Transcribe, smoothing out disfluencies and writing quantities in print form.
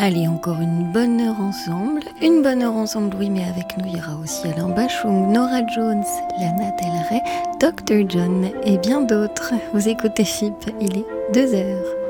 Allez, encore une bonne heure ensemble. Une bonne heure ensemble, oui, mais avec nous, il y aura aussi Alain Bachung, Nora Jones, Lana Del Rey, Dr. John et bien d'autres. Vous écoutez FIP, il est 2 heures.